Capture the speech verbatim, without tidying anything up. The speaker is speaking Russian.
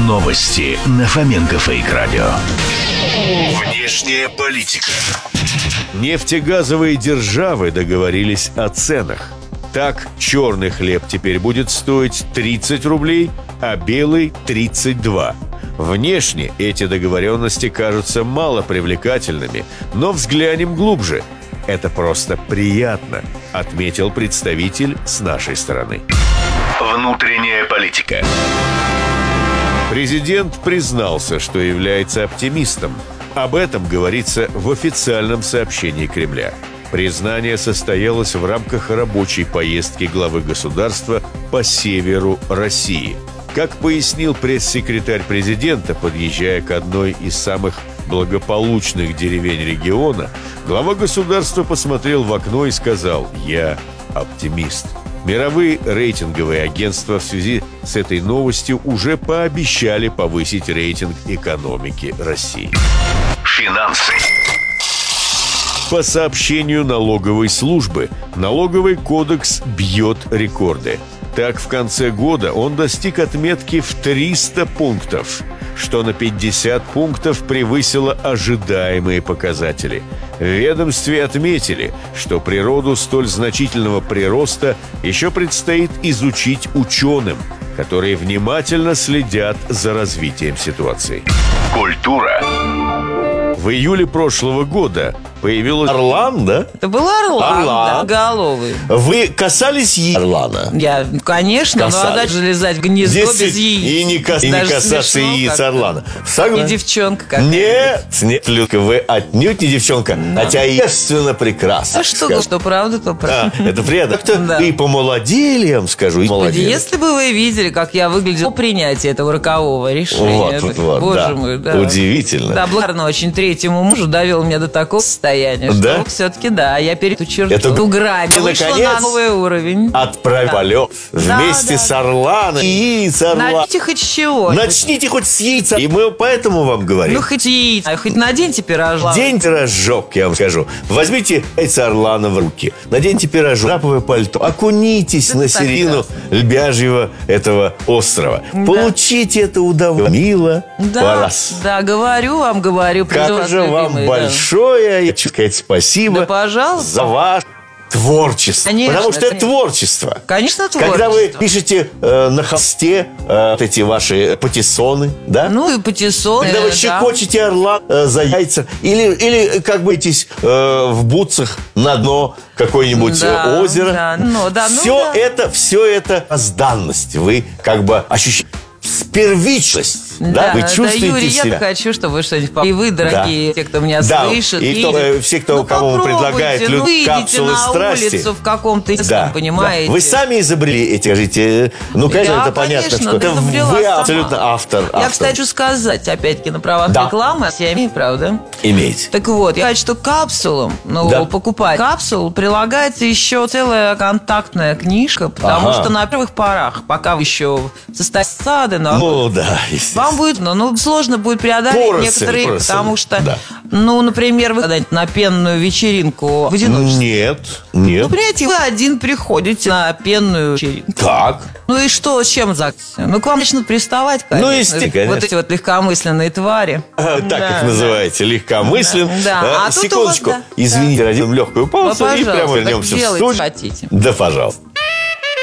Новости на Фоменко Фейк Радио. Внешняя политика. Нефтегазовые державы договорились о ценах. Так, черный хлеб теперь будет стоить тридцать рублей, а белый – тридцать два. Внешне эти договоренности кажутся мало привлекательными, но взглянем глубже. Это просто приятно, отметил представитель с нашей стороны. Внутренняя политика. Президент признался, что является оптимистом. Об этом говорится в официальном сообщении Кремля. Признание состоялось в рамках рабочей поездки главы государства по северу России. Как пояснил пресс-секретарь президента, подъезжая к одной из самых благополучных деревень региона, глава государства посмотрел в окно и сказал: «Я оптимист». Мировые рейтинговые агентства в связи с этой новостью уже пообещали повысить рейтинг экономики России. Финансы. По сообщению налоговой службы, налоговый кодекс бьет рекорды. Так, в конце года он достиг отметки в триста пунктов, что на пятьдесят пунктов превысило ожидаемые показатели. В ведомстве отметили, что природу столь значительного прироста еще предстоит изучить ученым, которые внимательно следят за развитием ситуации. Культура. В июле прошлого года появилась Орлан, да? Это был Орлан, Орлан. да, головый. Вы касались яиц Орлана? Я, конечно, Касались. но отдать залезать в гнездо Здесь без яиц. И не, кас- и не Даже касаться смешно яиц как-то. Орлана. И Согласен. девчонка какая-то. Нет, нет, Людка, вы отнюдь не девчонка, хотя естественно прекрасно. А что, скажу. что правда, то правда. А, это приятно. Как-то Да. и помолодели, я вам скажу, и молодели. Если бы вы видели, как я выглядела по принятию этого рокового решения. Вот, вот, вот, Боже да. мой, да. Удивительно. Да, благодарна очень третьему мужу, довел меня до такого состояния, Да? что все-таки, да, я перед эту черту, Это эту грань ты, вышла наконец, на новый уровень. Отправь Да. полет Да, вместе да, с да. Орланом. Яиц Орлана. Начните хоть с чего. Начните хоть с яйца. И мы поэтому вам говорим. Ну, хоть яйца, хоть наденьте пирожок. День пирожок, я вам скажу. Возьмите яйца Орлана в руки, наденьте пирожок, драповое пальто, окунитесь Это на так середину Лебяжьего этого острова. Да. Получите это удовольствие. Мило, Да, раз. да, говорю вам, говорю. Как приду же вас, вам любимый, да. большое, я хочу сказать, спасибо Да, пожалуйста. за ваше творчество. Конечно, Потому что это конечно. творчество. Конечно, творчество. Когда вы пишете э, на холсте э, вот эти ваши патиссоны, да? Ну и патиссон. Когда вы да. щекочете орла э, за яйца, или, или как бы идите э, в бутсах на дно какое-нибудь Да, э, озеро. да, ну, да, ну, все да. это, все это сданность. Вы как бы ощущаете первичность. Да, вы чувствуете да, Юрий, себя. я хочу, чтобы вы что-нибудь... по- И вы, дорогие, Да. те, кто меня Да, слышит, и кто, видит. э, все, кто- ну, кому мы предлагает попробуйте, лю- ну, выйдите капсулы на страсти. улицу в каком-то, Да, понимаете? да. Вы сами изобрели эти, скажите. Ну, конечно, Да, это понятно, конечно, что это изобрела вы сама. абсолютно автор. Я, автор. кстати, хочу сказать, опять-таки, на правах Да. рекламы, я имею право, да? Имеете. Так вот, я хочу, что к капсулам, ну, Да. покупать капсулу, прилагается еще целая контактная книжка, потому Ага. что на первых порах, пока вы еще в состоянии сады, но Ну, да, естественно. вам будет, ну, ну, сложно будет преодолеть Поросль, некоторые, поросль. потому что, Да. ну, например, вы когда-нибудь на пенную вечеринку в одиночестве. Нет, нет. Ну, понимаете, вы один приходите на пенную вечеринку. Так. Ну и что, с чем за... Ну, к вам начнут приставать, конечно. Ну, естественно, Вот конечно. эти вот легкомысленные твари. А, Так Да, их да. называете, легкомыслен. Да, да. А, А тут Секундочку, у вас, да. извините, родим легкую Ну, паузу и пожалуйста, прямо так вернемся в делайте, студию. хотите. Да, пожалуйста.